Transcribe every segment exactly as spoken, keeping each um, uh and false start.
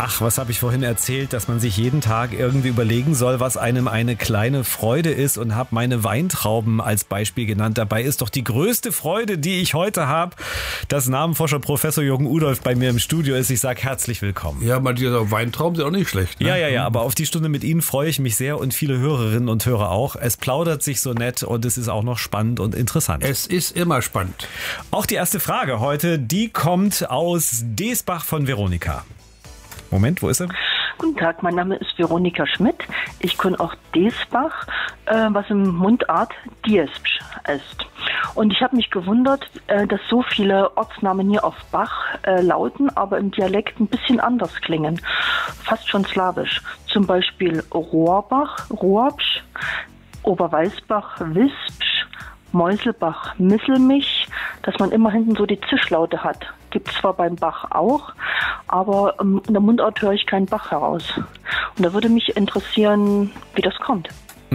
Ach, was habe ich vorhin erzählt, dass man sich jeden Tag irgendwie überlegen soll, was einem eine kleine Freude ist, und habe meine Weintrauben als Beispiel genannt. Dabei ist doch die größte Freude, die ich heute habe, dass Namenforscher Professor Jürgen Udolph bei mir im Studio ist. Ich sage herzlich willkommen. Ja, Matthias, Weintrauben sind auch nicht schlecht. Ne? Ja, ja, ja, aber auf die Stunde mit Ihnen freue ich mich sehr und viele Hörerinnen und Hörer auch. Es plaudert sich so nett und es ist auch noch spannend und interessant. Es ist immer spannend. Auch die erste Frage heute, die kommt aus Deesbach von Veronika. Moment, wo ist er? Guten Tag, mein Name ist Veronika Schmidt. Ich komme auch Deesbach, äh, was im Mundart Diesbsch ist. Und ich habe mich gewundert, äh, dass so viele Ortsnamen hier auf Bach äh, lauten, aber im Dialekt ein bisschen anders klingen. Fast schon slawisch. Zum Beispiel Rohrbach, Rohrbsch, Oberweißbach, Wispsch, Meuselbach, Misselmich, dass man immer hinten so die Zischlaute hat. Gibt es zwar beim Bach auch, aber ähm, in der Mundart höre ich keinen Bach heraus. Und da würde mich interessieren, wie das kommt.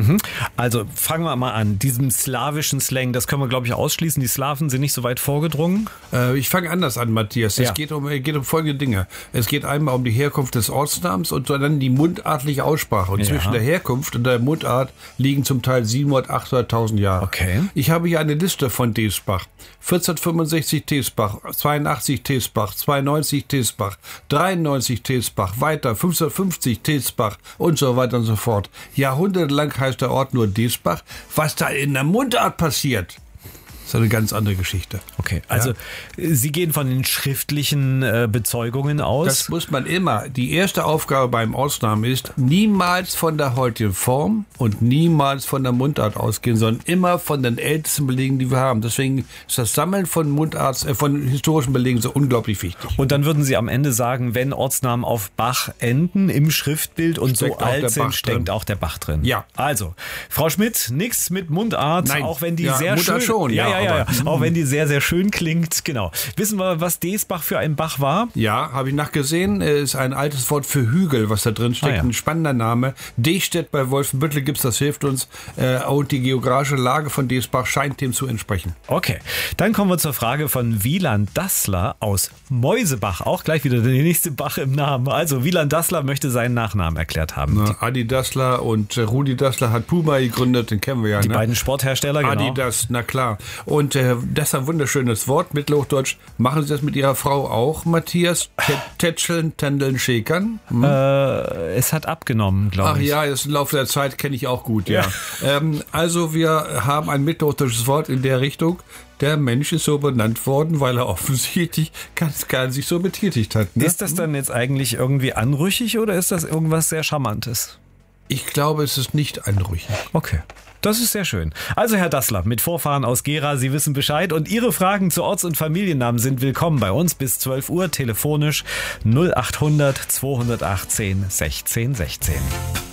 Also fangen wir mal an. Diesem slawischen Slang, das können wir, glaube ich, ausschließen. Die Slawen sind nicht so weit vorgedrungen. Äh, ich fange anders an, Matthias. Ja. Es geht um, geht um folgende Dinge. Es geht einmal um die Herkunft des Ortsnamens und dann die mundartliche Aussprache. Und Ja. zwischen der Herkunft und der Mundart liegen zum Teil siebenhundert, achthunderttausend Jahre. Okay. Ich habe hier eine Liste von Deesbach. vierzehnhundertfünfundsechzig Teesbach, zweiundachtzig Teesbach, zweiundneunzig Teesbach, dreiundneunzig Teesbach, weiter fünfzehnhundertfünfzig Teesbach und so weiter und so fort. Jahrhundertelang heißt der Ort nur Deesbach. Was da in der Mundart passiert, ist eine ganz andere Geschichte. Okay, also Ja. Sie gehen von den schriftlichen äh, Bezeugungen aus. Das muss man immer. Die erste Aufgabe beim Ortsnamen ist, niemals von der heutigen Form und niemals von der Mundart ausgehen, sondern immer von den ältesten Belegen, die wir haben. Deswegen ist das Sammeln von Mundarts, äh, von historischen Belegen so unglaublich wichtig. Und dann würden Sie am Ende sagen, wenn Ortsnamen auf Bach enden im Schriftbild und Steckt so auch der alt Bach sind, drin. steckt auch der Bach drin. Ja. Also, Frau Schmidt, nichts mit Mundart, Nein. auch wenn die Ja, sehr Mundart schön... schon, ja, ja, ja, ja, ja. aber- Auch wenn die sehr, sehr schön klingt, genau. Wissen wir, was Deesbach für ein Bach war? Ja, habe ich nachgesehen. Äh, Ist ein altes Wort für Hügel, was da drin steckt. Ah, ja. Ein spannender Name. Destedt bei Wolfenbüttel gibt's, das hilft uns. Äh, Und die geografische Lage von Deesbach scheint dem zu entsprechen. Okay, dann kommen wir zur Frage von Wieland Dassler aus Meusebach. Auch gleich wieder der nächste Bach im Namen. Also Wieland Dassler möchte seinen Nachnamen erklärt haben. Na, Adi Dassler und äh, Rudi Dassler hat Puma gegründet, den kennen wir ja. Die ne? beiden Sporthersteller, genau. Adidas, na klar. Und äh, das ist ein wunderschönes Wort, Mittelhochdeutsch. Machen Sie das mit Ihrer Frau auch, Matthias? Tä- Tätscheln, tändeln, schäkern? Hm? Äh, es hat abgenommen, glaube Ach ich. ja, das im Laufe der Zeit kenne ich auch gut, ja. ähm, also wir haben ein mittelhochdeutsches Wort in der Richtung. Der Mensch ist so benannt worden, weil er offensichtlich ganz gern sich so betätigt hat. Ne? Ist das dann jetzt eigentlich irgendwie anrüchig oder ist das irgendwas sehr Charmantes? Ich glaube, es ist nicht anrüchig. Okay. Das ist sehr schön. Also Herr Dassler, mit Vorfahren aus Gera, Sie wissen Bescheid und Ihre Fragen zu Orts- und Familiennamen sind willkommen bei uns bis zwölf Uhr telefonisch null achthundert zweihundertachtzehn sechzehn sechzehn.